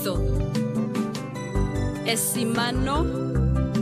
Esimano.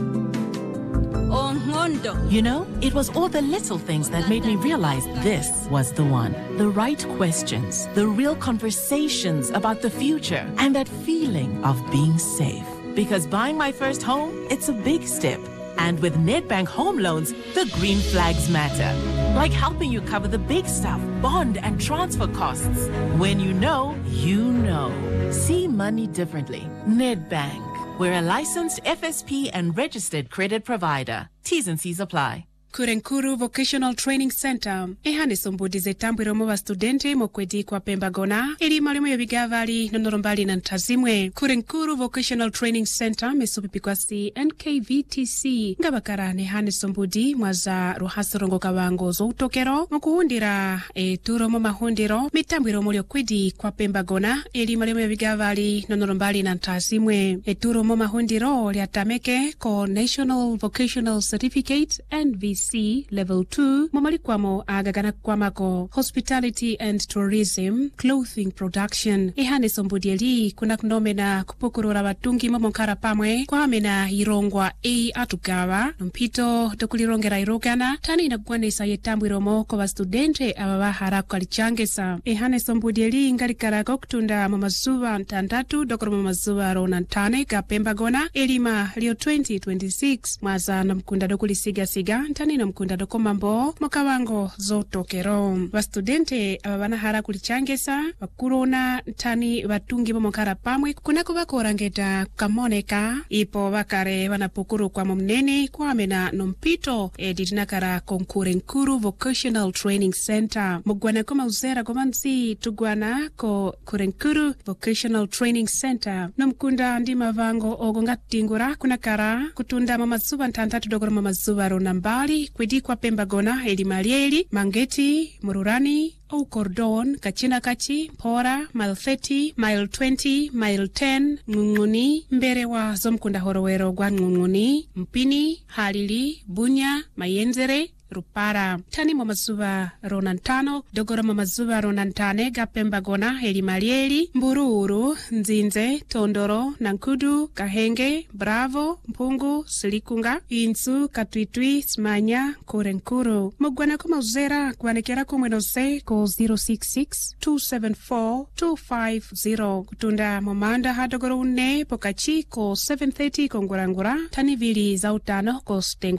You know, it was all the little things that made me realize this was the one. The right questions, the real conversations about the future, and that feeling of being safe. Because buying my first home, it's a big step. And with Nedbank Home Loans, the green flags matter. Like helping you cover the big stuff, bond and transfer costs. When you know, you know. See money differently. Nedbank. We're a licensed FSP and registered credit provider. T's and C's apply. Kurenkuru Vocational Training Center. Ehane sombudize tambwiro mu studenti mokwedi kwa Pembagona. Eli malimu yobigavali nonorombali na ntazimwe. Kurenkuru Vocational Training Center mesupipikwa si NKVTC. Ngabakarane hane sombudi mwaza ruhasorongo kawango zo utokero. Mukuhundira turo mo mahundiro. Mitambwiro mulio kwedi kwa Pembagona. Eli malimu yobigavali nonorombali na ntazimwe. Turo mo mahundiro liatameke ko National Vocational Certificate NVC Level 2 momalikwamo agagana kwamako Hospitality and Tourism Clothing Production. Ehane sombudieli kuna kunomena kupukurura batungi momonkara pamwe kwa amena irongwa atugawa mpito dokulirongera irogana tani inagwanisa yetambwiromo kwa studente ababahara kwalichangesa. Ehane sombudieli ngalikara kutunda mamazuwa ntandatu dokoro mamazuwa rona ntane ka Pembagona elima lio 2026 mwaza na mkunda dokulisiga siga ntani na mkunda dokomambo makawango zotokero. Studente ababahara kulichangesa bakurona ntani batungi momonkara pamwe kunako bakorangeta kamoneka ipo bakare banapukuru kwa mnene kwa amena nompito edinakara Kurenkuru Vocational Training Center. Mugwana koma uzera gomanzi tugwana ko Kurenkuru Vocational Training Center. Nomkunda ndima vango ogongatingura kunakara kutunda mamazuba ntantatu dogoro mamazuba ronambali kwedi kwa Pembagona elimalieli Mangeti Mururani au Cordon, Kachina Kachi, Pora, Mile 30, Mile 20, Mile 10, Ngunguni, Mberewa, Zomkunda Horowero, Ngunguni, Mpini, Halili, Bunya, Mayenzere, Rupara. Tani mamazuba ronantano, dogora mamazuba ronantane, ga Pembagona, elimalieli, Mbururu, Nzinze, Tondoro, Nankudu, Kahenge, Bravo, Mpungu, Silikunga, Insu, Katwitwi, Smanya, Kurenkuru. Mugwana kuma uzera, kwanekera kumwenose, ko 066-274-250. Kutunda momanda hadogoro une, pokachi, ko 730 kongurangura, tani vili za utano, ko stengo